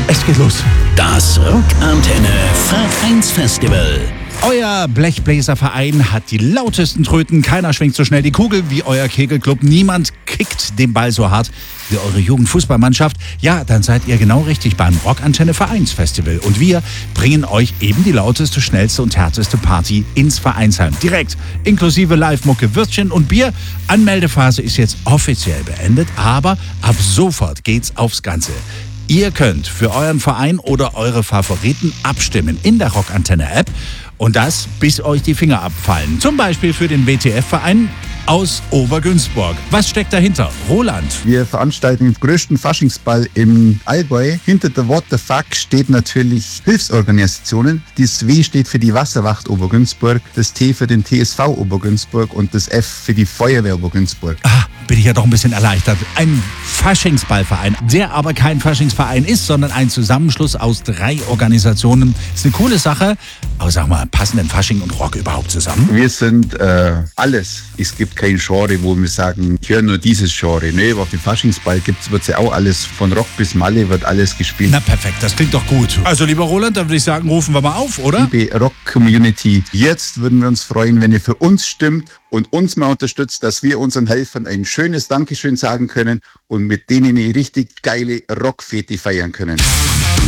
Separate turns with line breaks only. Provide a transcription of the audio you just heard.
Es geht los.
Das Rockantenne Vereinsfestival.
Euer Blechbläserverein hat die lautesten Tröten. Keiner schwingt so schnell die Kugel wie euer Kegelclub. Niemand kickt den Ball so hart wie eure Jugendfußballmannschaft. Ja, dann seid ihr genau richtig beim Rockantenne Vereinsfestival. Und wir bringen euch eben die lauteste, schnellste und härteste Party ins Vereinsheim. Direkt, inklusive Live-Mucke, Würstchen und Bier. Anmeldephase ist jetzt offiziell beendet, aber ab sofort geht's aufs Ganze. Ihr könnt für euren Verein oder eure Favoriten abstimmen in der Rockantenne-App und das, bis euch die Finger abfallen. Zum Beispiel für den WTF-Verein aus Obergünzburg. Was steckt dahinter? Roland.
Wir veranstalten den größten Faschingsball im Allgäu. Hinter der What the Fuck steht natürlich Hilfsorganisationen. Das W steht für die Wasserwacht Obergünzburg, das T für den TSV Obergünzburg und das F für die Feuerwehr Obergünzburg.
Bin ich ja doch ein bisschen erleichtert. Ein Faschingsballverein, der aber kein Faschingsverein ist, sondern ein Zusammenschluss aus 3 Organisationen. Ist eine coole Sache. Aber sag mal, passen denn Fasching und Rock überhaupt zusammen?
Wir sind alles. Es gibt kein Genre, wo wir sagen, ich höre nur dieses Genre. Nee, auf dem Faschingsball wird ja auch alles, von Rock bis Malle wird alles gespielt.
Na perfekt, das klingt doch gut. Also lieber Roland, dann würde ich sagen, rufen wir mal auf, oder?
Liebe Rock-Community, jetzt würden wir uns freuen, wenn ihr für uns stimmt und uns mal unterstützt, dass wir unseren Helfern ein schönes Dankeschön sagen können und mit denen eine richtig geile Rockfete feiern können.